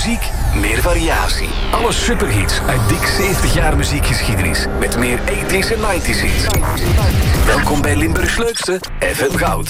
muziek, meer variatie. Alle superhits uit dik 70 jaar muziekgeschiedenis. Met meer 80s en 90s hits. Welkom bij Limburgs leukste, FM Goud.